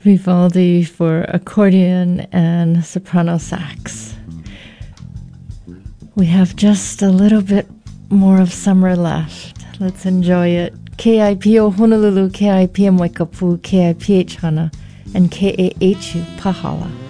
Vivaldi for accordion and soprano sax. We have just a little bit more of summer left. Let's enjoy it. KIPO Honolulu, KIPM Waikapu, KIPH Hana, and KAHU Pahala.